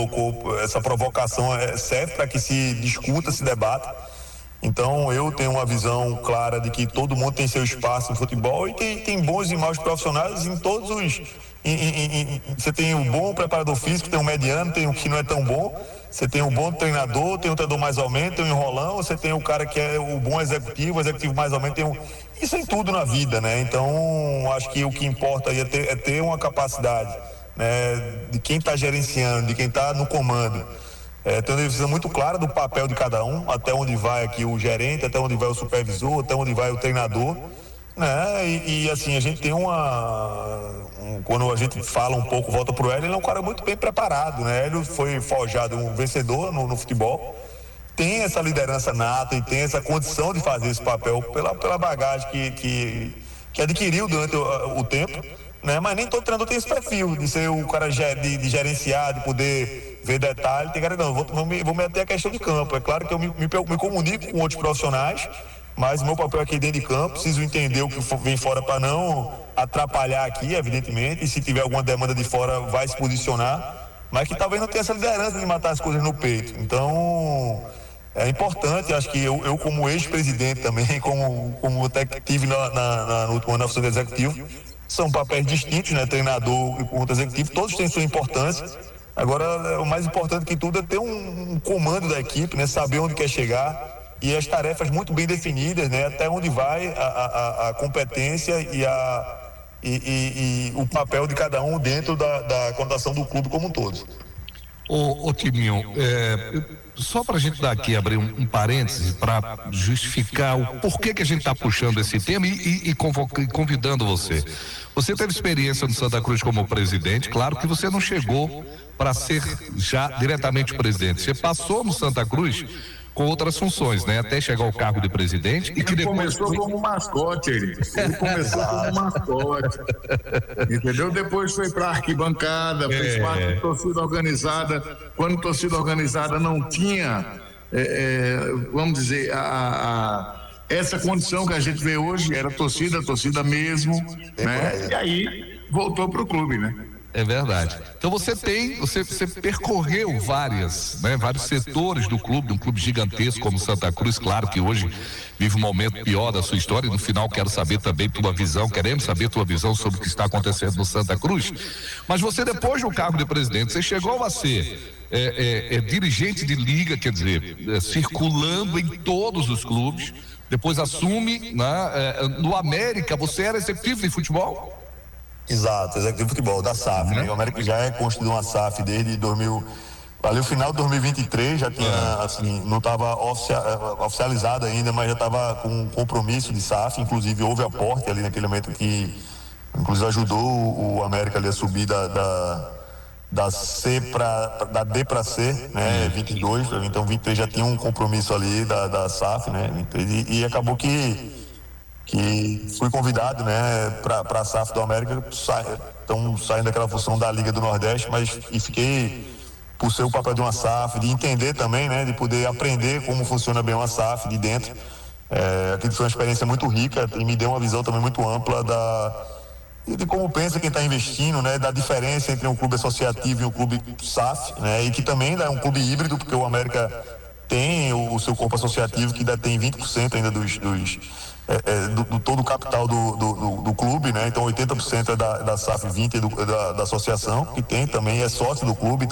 essa provocação serve para que se discuta, se debata. Então eu tenho uma visão clara de que todo mundo tem seu espaço no futebol e tem bons e maus profissionais em todos os... Você tem o bom preparador físico, tem o mediano, tem o que não é tão bom. Você tem o bom treinador, tem o treinador mais ou menos, tem o enrolão, você tem o cara que é o bom executivo, o executivo mais ou menos tem Isso é em tudo na vida, né? Então acho que o que importa aí é ter uma capacidade, né, de quem está gerenciando, de quem está no comando. Tem uma visão muito clara do papel de cada um, até onde vai aqui o gerente, até onde vai o supervisor, até onde vai o treinador, né? E assim, a gente tem quando a gente fala um pouco, volta pro Hélio, ele é um cara muito bem preparado, né? Hélio foi forjado um vencedor no futebol, tem essa liderança nata e tem essa condição de fazer esse papel pela bagagem que adquiriu durante o tempo, né? Mas nem todo treinador tem esse perfil de ser o cara de gerenciar, de poder ver detalhe. Tem cara que não, vou me ater a questão de campo. É claro que eu me comunico com outros profissionais, mas meu papel aqui dentro de campo, preciso entender o que vem fora para não atrapalhar aqui, evidentemente, e se tiver alguma demanda de fora vai se posicionar, mas que talvez não tenha essa liderança de matar as coisas no peito. Então é importante, acho que eu como ex-presidente também, como até que tive no último ano na função de executivo, são papéis distintos, né? Treinador e ponto executivo, todos têm sua importância. Agora, o mais importante que tudo é ter um comando da equipe, né? Saber onde quer chegar e as tarefas muito bem definidas, né? Até onde vai a competência e o papel de cada um dentro da condução do clube como um todo. Ô Timinho, só para a gente dar aqui, abrir um parêntese para justificar o porquê que a gente está puxando esse tema e convidando você. Você teve experiência no Santa Cruz como presidente, claro que você não chegou para ser já diretamente presidente, você passou no Santa Cruz com outras funções, né? Até chegar ao cargo de presidente e que depois começou como mascote, ele começou como mascote, entendeu? Depois foi para arquibancada, fez parte de torcida organizada. Quando torcida organizada não tinha, vamos dizer, essa condição que a gente vê hoje, era torcida mesmo, né? E aí voltou pro clube, né? É verdade. Então você percorreu vários setores do clube, um clube gigantesco como Santa Cruz, claro que hoje vive um momento pior da sua história, e no final queremos saber tua visão sobre o que está acontecendo no Santa Cruz. Mas você, depois do cargo de presidente, você chegou a ser dirigente de liga, quer dizer, circulando em todos os clubes, depois assume, no América, você era executivo de futebol? Exato, executivo de futebol, da SAF, né? O América já é constituído uma SAF desde 2000, ali o final de 2023, já tinha, assim, não estava oficializado ainda, mas já estava com um compromisso de SAF, inclusive houve aporte ali naquele momento que, inclusive, ajudou o América ali a subir da D para C, né? 22, então 23 já tinha um compromisso ali da SAF, né? E acabou que fui convidado, né, para a SAF do América, então saindo daquela função da Liga do Nordeste, e fiquei por ser o papel de uma SAF, de entender também, né, de poder aprender como funciona bem uma SAF de dentro. Aquilo foi uma experiência muito rica e me deu uma visão também muito ampla de como pensa quem está investindo, né, da diferença entre um clube associativo e um clube SAF, né, e que também é um clube híbrido, porque o América tem o seu corpo associativo que ainda tem 20% ainda do todo o capital do clube, né? Então 80% é da SAF, 20% da associação, que tem também, é sócio do clube.